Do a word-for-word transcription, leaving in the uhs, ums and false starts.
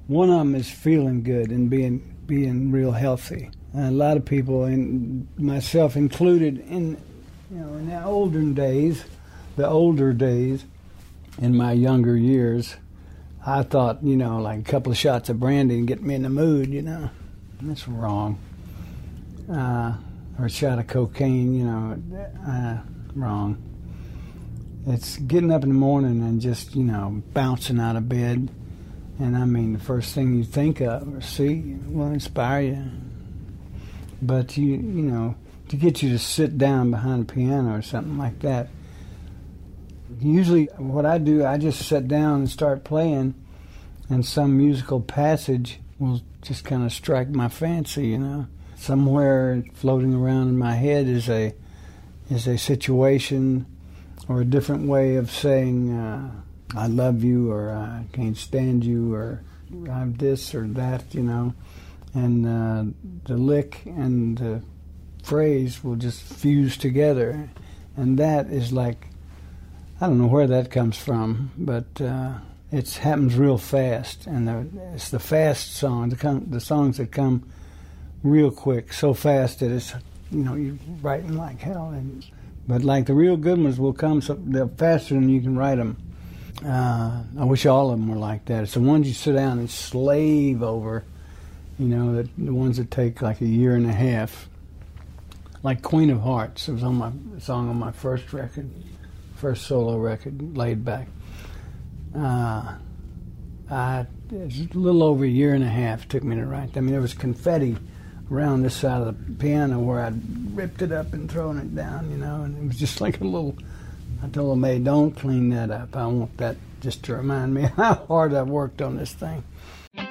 One of them is feeling good and being being real healthy. And a lot of people, and myself included, in you know in the older days, the older days, in my younger years, I thought, you know, like a couple of shots of brandy and get me in the mood, you know. That's wrong. Uh, or a shot of cocaine, you know, uh, wrong. It's getting up in the morning and just, you know, bouncing out of bed. And I mean, the first thing you think of or see will inspire you. But, you you know, to get you to sit down behind a piano or something like that, usually what I do, I just sit down and start playing, and some musical passage will just kind of strike my fancy, you know. Somewhere floating around in my head is a is a situation or a different way of saying uh, I love you, or I can't stand you, or I'm this or that, you know. And uh, the lick and the phrase will just fuse together. And that is like, I don't know where that comes from, but uh, it happens real fast. And the, it's the fast songs, the, come, the songs that come real quick, so fast that it's, you know, you're writing like hell. And, but like the real good ones will come so they're faster than you can write them. Uh, I wish all of them were like that. It's the ones you sit down and slave over, you know, that the ones that take like a year and a half. Like Queen of Hearts, it was on my a song on my first record, first solo record, Laid Back. Uh, I, it was a little over a year and a half it took me to write. I mean, there was confetti around this side of the piano where I'd ripped it up and thrown it down, you know, and it was just like a little, I told the maid, don't clean that up. I want that just to remind me how hard I've worked on this thing.